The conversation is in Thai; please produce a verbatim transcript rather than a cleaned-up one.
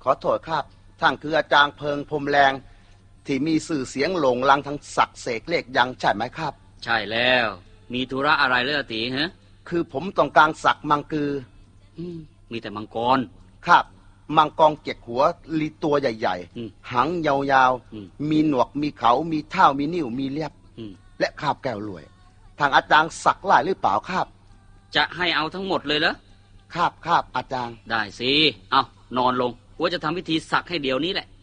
อโทษครับท่านคืออาจารย์เพิงพรหมแรงที่มีสื่อเสียงโหลงลังทั้งสักเสกเลขยังใช่ไหมครับใช่แล้วมีธุระอะไรเล่ะตีฮะคือผมต้องการสักมังกือมีแต่มังกรครับมังกรเจ็ดหัวลีตัวใหญ่ๆหางยาวๆมีหนวกมีเขามีเท้ามีนิ้วมีเล็บและคาบแก้วรวยทางอาจารย์สักหลายหรือเปล่าครับจะให้เอาทั้งหมดเลยเหรอครับครับอาจารย์ได้สิเอานอนลงว่าจะทำพิธีสักให้เดี๋ยวนี้แหละ